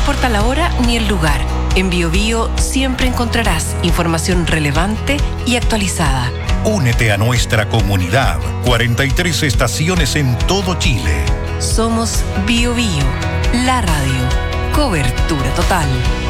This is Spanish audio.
importa la hora ni el lugar. En BioBio siempre encontrarás información relevante y actualizada. Únete a nuestra comunidad. 43 estaciones en todo Chile. Somos BioBio, la radio. Cobertura total.